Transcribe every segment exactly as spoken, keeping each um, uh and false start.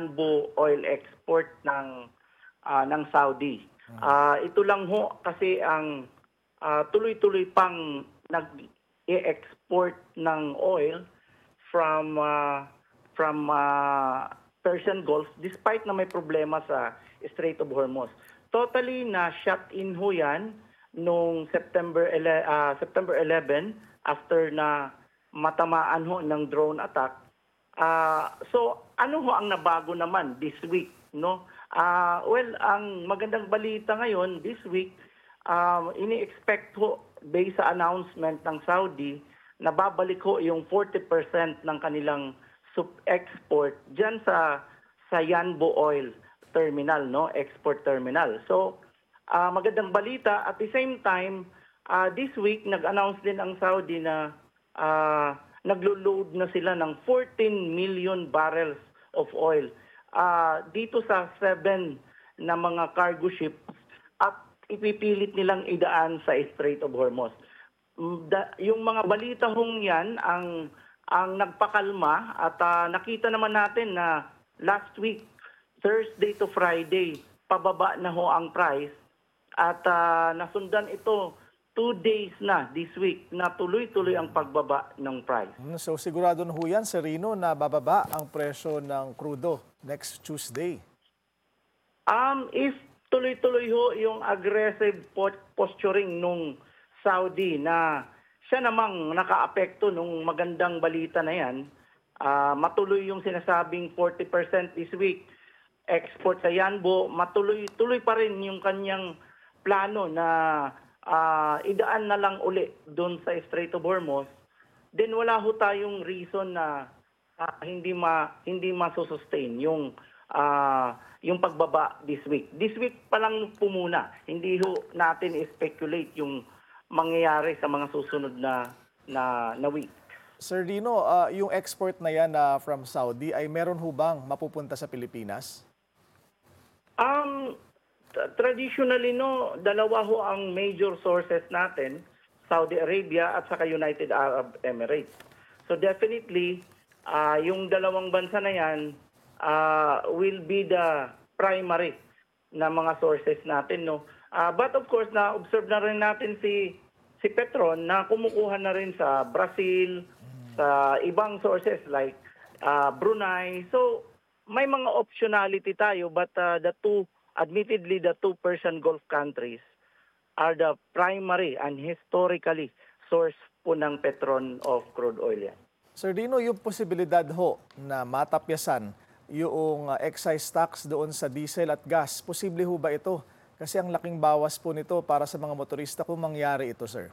Yanbu oil export ng ah, ng Saudi. Ah, ito lang ho kasi ang ah, tuloy-tuloy pang nag-i-export ng oil from ah, from ah, Persian Gulf despite na may problema sa Strait of Hormuz. Totally na shut in ho yan nung September ele- ah, September eleven after na matamaan ho ng drone attack. Ah, so ano ho ang nabago naman this week, no? Ah, well, ang magandang balita ngayon this week, um, ini-expect ho based sa announcement ng Saudi na babalik ho yung forty percent ng kanilang sub-export diyan sa sa Yanbu Oil Terminal, no? Export terminal. So, ah, magandang balita at the same time, ah, this week nag-announce din ang Saudi na ah, naglo-load na sila ng fourteen million barrels of oil ah, dito sa seven na mga cargo ships at ipipilit nilang idaan sa Strait of Hormuz. Mm, da- yung mga balita hong yan ang ang nagpakalma at ah, nakita naman natin na last week Thursday to Friday pababa na ho ang price at ah, nasundan ito two days na this week na tuloy-tuloy ang pagbaba ng price. Mm, So sigurado na ho yan, Sir Rino, na bababa ang presyo ng krudo next Tuesday. Um, if tuloy-tuloy ho yung aggressive po- posturing nung Saudi na siya namang nakaapekto nung magandang balita na yan, ah, matuloy yung sinasabing forty percent this week, export sa Yanbo, matuloy-tuloy pa rin yung kanyang plano na ah, idaan na lang uli doon sa Strait of Hormuz, then wala ho tayong reason na ah, hindi ma hindi masusustain yung ah, yung pagbaba this week. This week pa lang po muna. Hindi ho natin i-speculate yung mangyayari sa mga susunod na na, na week. Sir Rino, ah, yung export na yan na from Saudi ay meron ho bang mapupunta sa Pilipinas? Um, t- traditionally, no, dalawa ho ang major sources natin, Saudi Arabia at saka United Arab Emirates. So definitely, ah, yung dalawang bansa na yan ah, will be the primary na mga sources natin, no. Ah, but of course, na-observe na rin natin si si Petron na kumukuha na rin sa Brazil, sa ibang sources like ah, Brunei. So may mga optionality tayo but uh, the two, admittedly the two Persian Gulf countries are the primary and historically source po ng Petron of crude oil yan. Sir Rino, yung posibilidad ho na matapyasan yung ah, excise tax doon sa diesel at gas, posible ho ba ito? Kasi ang laking bawas po nito para sa mga motorista kung mangyari ito, sir.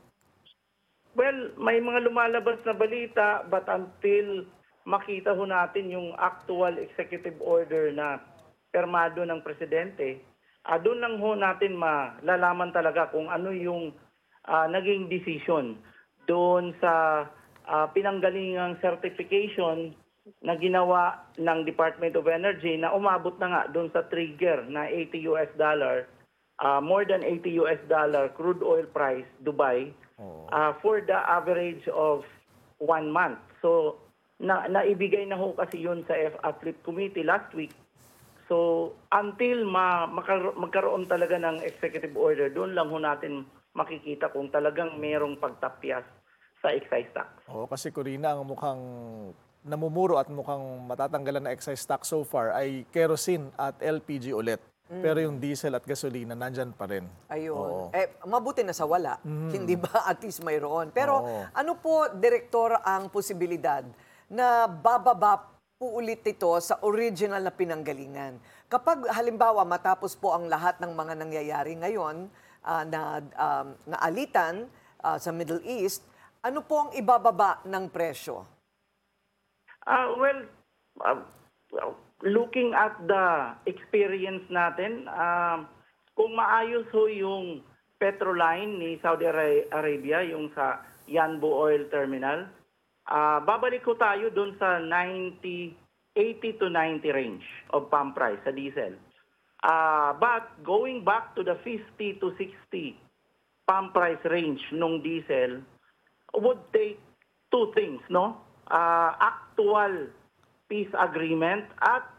Well, may mga lumalabas na balita but until makita ho natin yung actual executive order na permado ng presidente, ah, doon lang ho natin malalaman talaga kung ano yung ah, naging decision doon sa ah, pinanggalingang certification na ginawa ng Department of Energy na umabot na nga doon sa trigger na eighty U S dollar, ah, more than eighty U S dollar crude oil price Dubai ah, for the average of one month. So na naibigay na ho kasi yun sa F A T L I P committee last week. So until ma makar- magkaroon talaga ng executive order, doon lang ho natin makikita kung talagang merong pagtapyas sa excise tax. Oo, kasi Corina, ang mukhang namumuro at mukhang matatanggalan na excise tax so far ay kerosene at L P G ulit. Pero yung diesel at gasolina nandyan pa rin. Ayun. Oo. Eh, mabuti na sa wala. Hindi ba at least mayroon. Pero Oo. ano po, Direktor, ang posibilidad na bababa po ulit ito sa original na pinanggalingan? Kapag halimbawa matapos po ang lahat ng mga nangyayari ngayon ah, na um, naalitan ah, sa Middle East, ano po ang ibababa ng presyo? Ah, well, uh, well, looking at the experience natin, um, kung maayos ho yung petroline ni Saudi Ara- Arabia, yung sa Yanbu Oil Terminal, ah, babalik ko tayo doon sa ninety, eighty to ninety range of pump price sa diesel. Ah, but going back to the fifty to sixty pump price range nung diesel would take two things, no? Ah, actual peace agreement at